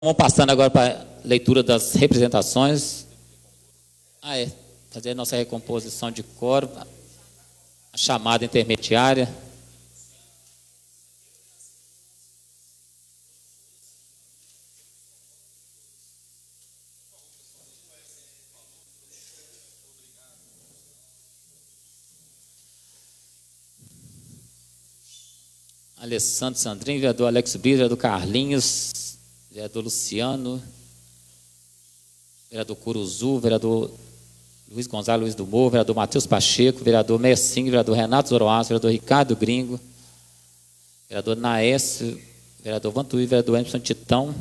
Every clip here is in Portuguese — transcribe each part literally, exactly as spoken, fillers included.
Vamos passando agora para a leitura das representações. Ah, é. Fazer a nossa recomposição de coro, a chamada intermediária. Alessandro Sandrinho, vereador Alex Brito, vereador Carlinhos, vereador Luciano, vereador Curuzu, vereador Luiz Gonzalo Luiz do Morro, vereador Matheus Pacheco, vereador Messinho, vereador Renato Zoroastro, vereador Ricardo Gringo, vereador Naécio, vereador Vantuí, vereador Emerson Titão.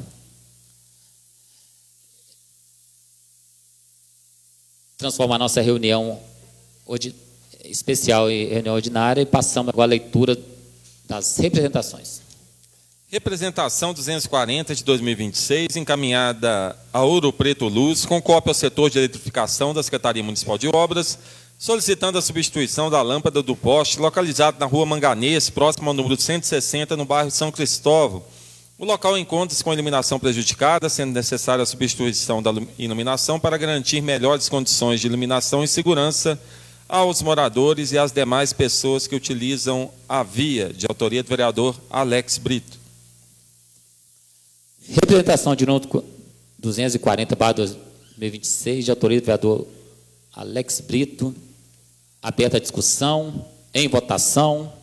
Transforma a nossa reunião especial em reunião ordinária e passamos agora a leitura das representações. Representação duzentos e quarenta de dois mil e vinte e seis, encaminhada a Ouro Preto Luz, com cópia ao setor de eletrificação da Secretaria Municipal de Obras, solicitando a substituição da lâmpada do poste localizado na rua Manganês, próximo ao número cento e sessenta, no bairro São Cristóvão. O local encontra-se com a iluminação prejudicada, sendo necessária a substituição da iluminação para garantir melhores condições de iluminação e segurança aos moradores e às demais pessoas que utilizam a via, de autoria do vereador Alex Brito. Representação de número duzentos e quarenta barra dois mil e vinte e seis, de autoria do vereador Alex Brito. Aberta a discussão, em votação.